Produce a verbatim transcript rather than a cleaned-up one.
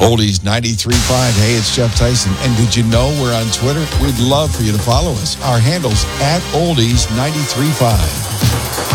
Oldies ninety-three point five. Hey, it's Jeff Tyson. And did you know we're on Twitter? We'd love for you to follow us. Our handle's at Oldies ninety-three point five.